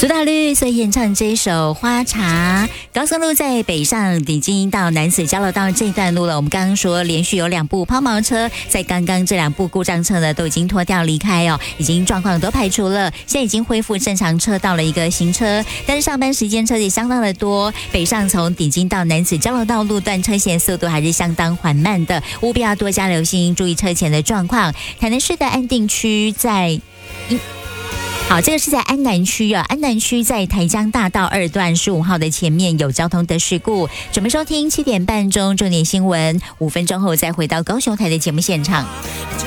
苏打绿所演唱这一首《花茶》。高速路在北上已经到南子交流道这段路了。我们刚刚说连续有2部抛锚车，在刚刚这2部故障车呢都已经脱掉离开哦，已经状况都排除了，现在已经恢复正常车道了一个行车。但是上班时间车也相当的多，北上从顶金到南子交流道路段车前速度还是相当缓慢的，务必要多加留心，注意车前的状况。台南市的安定区在好，这个是在安南区啊，安南区在台江大道2段15号的前面有交通的事故。准备收听7点半钟重点新闻，5分钟后再回到高雄台的节目现场。